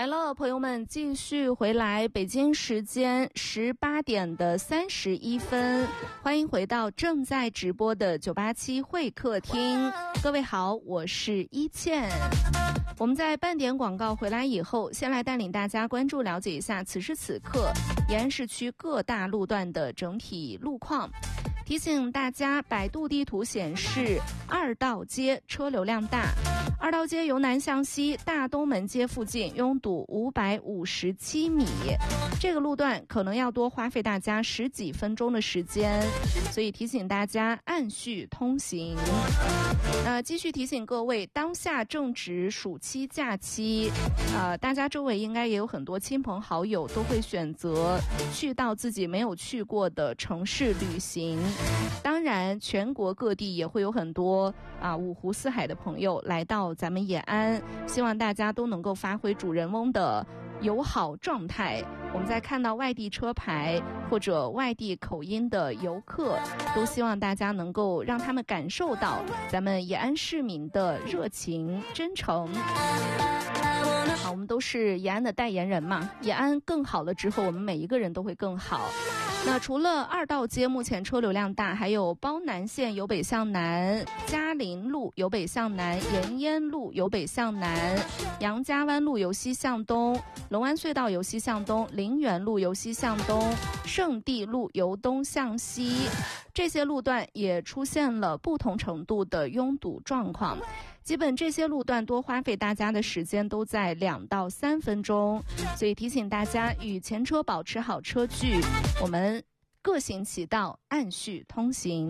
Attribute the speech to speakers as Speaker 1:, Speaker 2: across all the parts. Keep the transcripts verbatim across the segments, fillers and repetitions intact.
Speaker 1: 来了，朋友们，继续回来，北京时间十八点的三十一分，欢迎回到正在直播的九八七会客厅。各位好，我是一倩。我们在半点广告回来以后，先来带领大家关注了解一下此时此刻延安市区各大路段的整体路况。提醒大家，百度地图显示二道街车流量大，二道街由南向西大东门街附近拥堵五百五十七米，这个路段可能要多花费大家十几分钟的时间，所以提醒大家按序通行。呃，继续提醒各位，当下正值暑期假期，呃，大家周围应该也有很多亲朋好友都会选择去到自己没有去过的城市旅行。当然，全国各地也会有很多啊五湖四海的朋友来到咱们延安，希望大家都能够发挥主人翁的友好状态。我们在看到外地车牌或者外地口音的游客，都希望大家能够让他们感受到咱们延安市民的热情真诚。好，我们都是延安的代言人嘛，延安更好了之后，我们每一个人都会更好。那除了二道街目前车流量大，还有包南线由北向南，嘉林路由北向南，延烟路由北向南，杨家湾路由西向东，龙湾隧道由西向东，陵园路由西向东，圣地路由东向西，这些路段也出现了不同程度的拥堵状况。基本这些路段多花费大家的时间都在两到三分钟，所以提醒大家与前车保持好车距，我们各行其道，按序通行。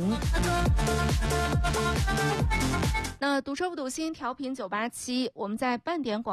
Speaker 1: 那堵车不堵心，调频九八七，我们在半点广